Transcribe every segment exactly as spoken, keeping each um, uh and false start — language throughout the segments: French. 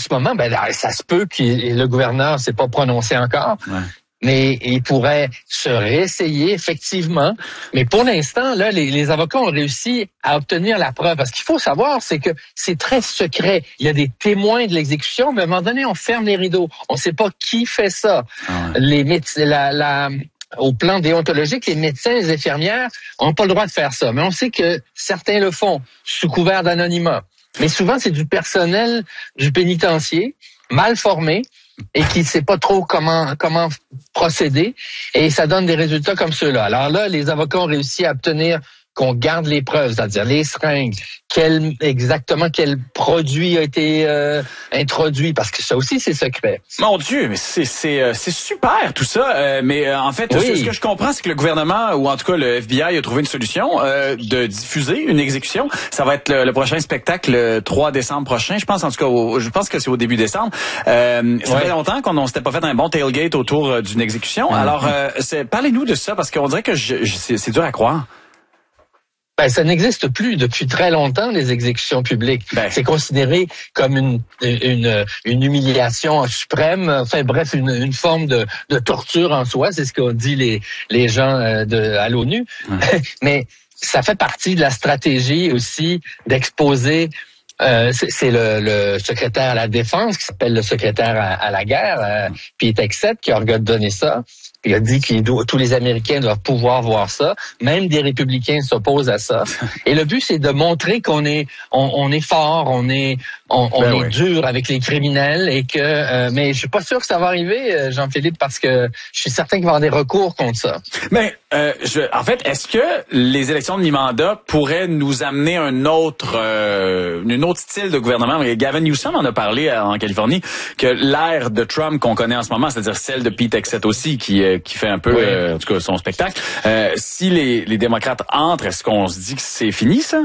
ce moment, ben ça se peut que le gouverneur s'est pas prononcé encore. Ouais. Mais il pourrait se réessayer, effectivement. Mais pour l'instant, là, les, les avocats ont réussi à obtenir la preuve. Parce qu'il faut savoir, c'est que c'est très secret. Il y a des témoins de l'exécution, mais à un moment donné, on ferme les rideaux. On ne sait pas qui fait ça. Ah ouais. Les médecins, la, la, au plan déontologique, les médecins, les infirmières n'ont pas le droit de faire ça. Mais on sait que certains le font sous couvert d'anonymat. Mais souvent, c'est du personnel du pénitencier, mal formé, et qui ne sait pas trop comment comment procéder, et ça donne des résultats comme ceux-là. Alors là, les avocats ont réussi à obtenir qu'on garde les preuves, c'est-à-dire les seringues, quel, exactement quel produit a été euh, introduit, parce que ça aussi, c'est secret. Mon Dieu, mais c'est c'est euh, c'est super tout ça. Euh, mais euh, en fait, oui. ce, ce que je comprends, c'est que le gouvernement, ou en tout cas le F B I, a trouvé une solution euh, de diffuser une exécution. Ça va être le, le prochain spectacle le trois décembre prochain. Je pense en tout cas, au, je pense que c'est au début décembre. Euh, ça ouais. fait longtemps qu'on ne s'était pas fait un bon tailgate autour euh, d'une exécution. Mm-hmm. Alors, euh, c'est, parlez-nous de ça, parce qu'on dirait que je, je, c'est, c'est dur à croire. Ben, ça n'existe plus depuis très longtemps, les exécutions publiques. Ben. C'est considéré comme une, une, une humiliation suprême. Enfin, bref, une, une forme de, de torture en soi. C'est ce qu'ont dit les, les gens de, à l'ONU. Hum. Mais ça fait partie de la stratégie aussi d'exposer. Euh, c'est, c'est le, le secrétaire à la défense qui s'appelle le secrétaire à, à la guerre, euh, Pete Hegseth, qui a donné ça. Il a dit que tous les Américains doivent pouvoir voir ça. Même des républicains s'opposent à ça. Et le but, c'est de montrer qu'on est, on, on est fort, on est, on, on ben est oui. dur avec les criminels, et que. Euh, mais je suis pas sûr que ça va arriver, Jean-Philippe, parce que je suis certain qu'il va y avoir des recours contre ça. Mais euh, je, en fait, est-ce que les élections de mi-mandat pourraient nous amener un autre, euh, une autre style de gouvernement? Gavin Newsom en a parlé en Californie, que l'ère de Trump qu'on connaît en ce moment, c'est-à-dire celle de Pete Hegseth aussi, qui qui fait un peu, oui. euh, en tout cas, son spectacle. Euh, si les, les démocrates entrent, est-ce qu'on se dit que c'est fini, ça?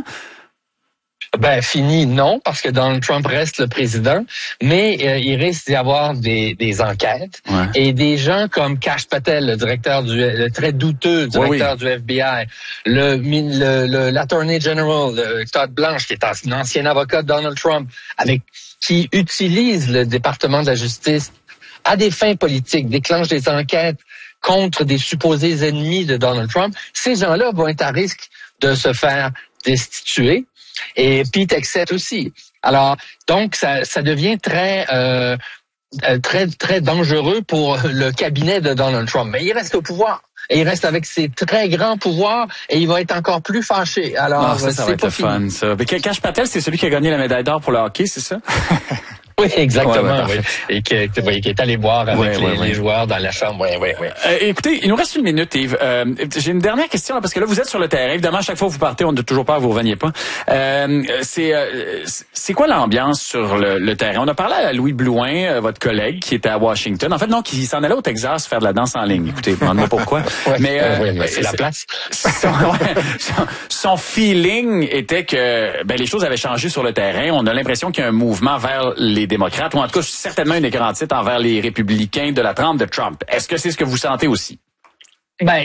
Ben, fini, non, parce que Donald Trump reste le président, mais euh, il risque d'y avoir des, des enquêtes, ouais. et des gens comme Kash Patel, le directeur du, le très douteux directeur oui, oui. du F B I, le, le, le l'Attorney General, le Todd Blanche, qui est un ancien avocat de Donald Trump, avec qui utilise le département de la justice à des fins politiques, déclenche des enquêtes contre des supposés ennemis de Donald Trump. Ces gens-là vont être à risque de se faire destituer, et Pete Hegseth aussi. Alors, donc, ça, ça devient très, euh, très, très dangereux pour le cabinet de Donald Trump. Mais il reste au pouvoir. Et il reste avec ses très grands pouvoirs, et il va être encore plus fâché. Alors, non, ça, ça va être le fun, ça. Mais Kash Patel, c'est celui qui a gagné la médaille d'or pour le hockey, c'est ça? Oui, exactement. Ouais, ouais, oui. Et qui, qui est allé boire avec ouais, les, ouais, ouais. les joueurs dans la chambre. Oui, oui, oui. Euh, écoutez, il nous reste une minute, Yves. Euh, j'ai une dernière question, là, parce que là, vous êtes sur le terrain. Évidemment, à chaque fois que vous partez, on ne toujours pas, vous ne reveniez pas. Euh, c'est, euh, c'est quoi l'ambiance sur le, le terrain? On a parlé à Louis Blouin, euh, votre collègue, qui était à Washington. En fait, non, qui s'en allait au Texas faire de la danse en ligne. Écoutez, demande-moi pourquoi. ouais, mais, euh, oui, mais c'est, c'est la place. Son, ouais, son, son feeling était que ben, les choses avaient changé sur le terrain. On a l'impression qu'il y a un mouvement vers les démocrates, ou en tout cas, certainement une écrantite envers les républicains de la trempe de Trump. Est-ce que c'est ce que vous sentez aussi? Ben,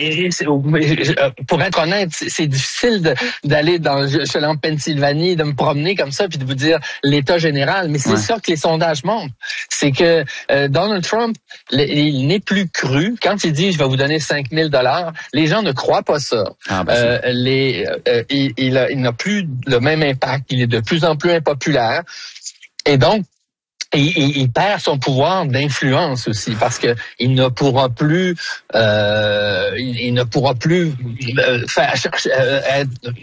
pour être honnête, c'est difficile de, d'aller dans, je suis allé en Pennsylvanie, de me promener comme ça, puis de vous dire l'état général. Mais c'est ouais. ça que les sondages montrent. C'est que euh, Donald Trump, il n'est plus cru. Quand il dit « je vais vous donner cinq mille dollars », les gens ne croient pas ça. Ah, ben euh, les, euh, il, il, a, il n'a plus le même impact. Il est de plus en plus impopulaire. Et donc, Il, il, il perd son pouvoir d'influence aussi, parce que il ne pourra plus, euh, il, il ne pourra plus euh, faire euh,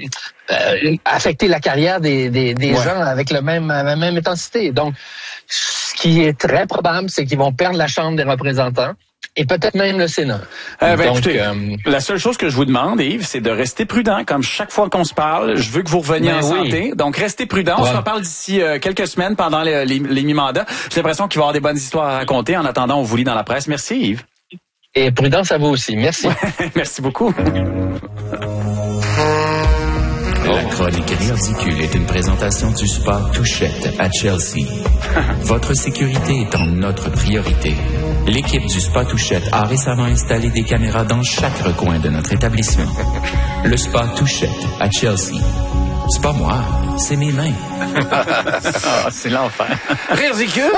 euh, affecter la carrière des, des, des ouais. gens avec le même, la même intensité. Donc, ce qui est très probable, c'est qu'ils vont perdre la Chambre des représentants. Et peut-être même le Sénat. Euh, ben, Donc, écoutez, euh, la seule chose que je vous demande, Yves, c'est de rester prudent. Comme chaque fois qu'on se parle, je veux que vous reveniez ben en oui. santé. Donc, restez prudent. Ouais. On se reparle d'ici euh, quelques semaines pendant les, les, les mi-mandats. J'ai l'impression qu'il va y avoir des bonnes histoires à raconter. En attendant, on vous lit dans la presse. Merci, Yves. Et prudence à vous aussi. Merci. Merci beaucoup. La chronique ridicule est une présentation du spa Touchette à Chelsea. Votre sécurité étant notre priorité. L'équipe du spa Touchette a récemment installé des caméras dans chaque recoin de notre établissement. Le spa Touchette à Chelsea. C'est pas moi, c'est mes mains. Oh, c'est l'enfer. Ridicule.